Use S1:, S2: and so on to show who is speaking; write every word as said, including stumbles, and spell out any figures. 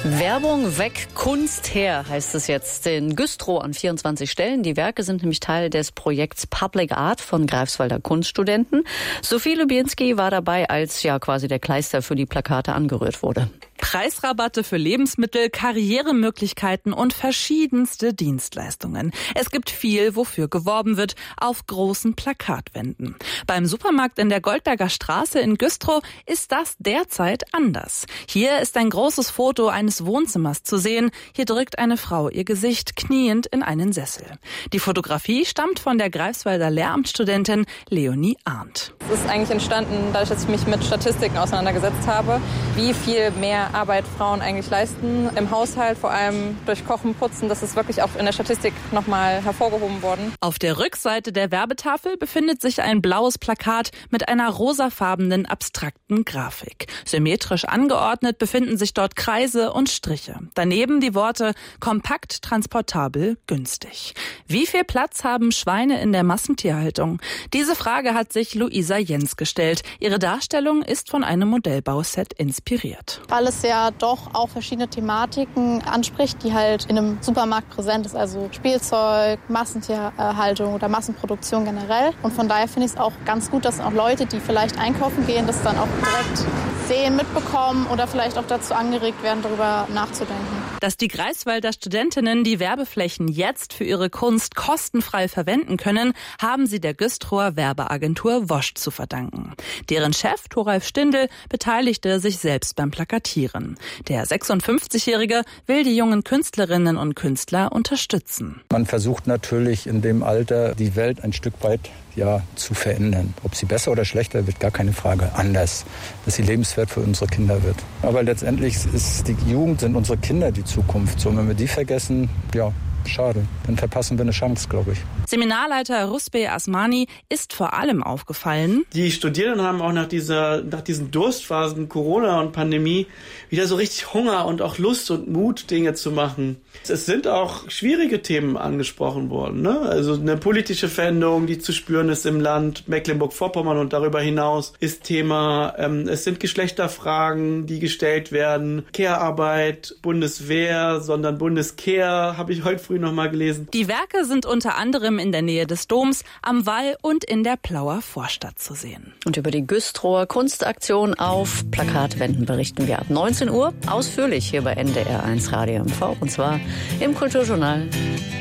S1: Werbung weg, Kunst her, heißt es jetzt in Güstrow an vierundzwanzig Stellen. Die Werke sind nämlich Teil des Projekts Public Art von Greifswalder Kunststudenten. Sophie Lubienski war dabei, als ja quasi der Kleister für die Plakate angerührt wurde.
S2: Preisrabatte für Lebensmittel, Karrieremöglichkeiten und verschiedenste Dienstleistungen. Es gibt viel, wofür geworben wird, auf großen Plakatwänden. Beim Supermarkt in der Goldberger Straße in Güstrow ist das derzeit anders. Hier ist ein großes Foto eines Wohnzimmers zu sehen. Hier drückt eine Frau ihr Gesicht kniend in einen Sessel. Die Fotografie stammt von der Greifswalder Lehramtsstudentin Leonie Arndt.
S3: Es ist eigentlich entstanden, dadurch, dass ich mich mit Statistiken auseinandergesetzt habe, wie viel mehr Arbeit Frauen eigentlich leisten im Haushalt, vor allem durch Kochen, Putzen. Das ist wirklich auch in der Statistik nochmal hervorgehoben worden.
S2: Auf der Rückseite der Werbetafel befindet sich ein blaues Plakat mit einer rosafarbenen abstrakten Grafik. Symmetrisch angeordnet befinden sich dort Kreise und Striche. Daneben die Worte kompakt, transportabel, günstig. Wie viel Platz haben Schweine in der Massentierhaltung? Diese Frage hat sich Luisa Jens gestellt. Ihre Darstellung ist von einem Modellbauset inspiriert.
S4: Weil es ja doch auch verschiedene Thematiken anspricht, die halt in einem Supermarkt präsent ist, also Spielzeug, Massentierhaltung oder Massenproduktion generell. Und von daher finde ich es auch ganz gut, dass auch Leute, die vielleicht einkaufen gehen, das dann auch direkt sehen, mitbekommen oder vielleicht auch dazu angeregt werden, darüber nachzudenken.
S2: Dass die Greifswalder Studentinnen die Werbeflächen jetzt für ihre Kunst kostenfrei verwenden können, haben sie der Güstrower Werbeagentur Wosch zu verdanken. Deren Chef, Thoralf Stindl, beteiligte sich selbst beim Plakatieren. Der sechsundfünfzigjährige will die jungen Künstlerinnen und Künstler unterstützen.
S5: Man versucht natürlich in dem Alter die Welt ein Stück weit ja, zu verändern. Ob sie besser oder schlechter wird, gar keine Frage. Anders, dass sie lebenswert für unsere Kinder wird. Aber letztendlich ist die Jugend, sind unsere Kinder die Zukunft. So, wenn wir die vergessen, ja, schade. Dann verpassen wir eine Chance, glaube ich.
S2: Seminarleiter Rusbeh Asmani ist vor allem aufgefallen:
S6: Die Studierenden haben auch nach dieser, nach diesen Durstphasen Corona und Pandemie wieder so richtig Hunger und auch Lust und Mut, Dinge zu machen. Es sind auch schwierige Themen angesprochen worden, ne? Also eine politische Veränderung, die zu spüren ist im Land Mecklenburg-Vorpommern und darüber hinaus ist Thema. Ähm, es sind Geschlechterfragen, die gestellt werden. Care-Arbeit, Bundeswehr, sondern Bundescare, habe ich heute früh noch mal gelesen.
S2: Die Werke sind unter anderem in der Nähe des Doms, am Wall und in der Plauer Vorstadt zu sehen.
S1: Und über die Güstrower Kunstaktion auf Plakatwänden berichten wir ab neunzehn Uhr ausführlich hier bei N D R eins Radio M V, und zwar im Kulturjournal.